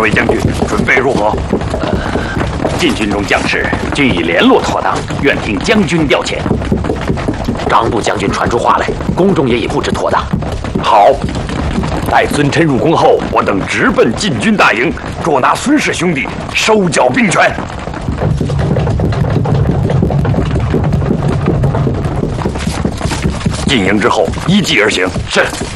位将军准备如何？ 晋军中将士均已联络妥当，愿听将军调遣。 张部将军传出话来，宫中也已布置妥当。 好，待孙琛入宫后，我等直奔晋军大营，捉拿孙氏兄弟，收缴兵权。进营之后，依计而行。 是。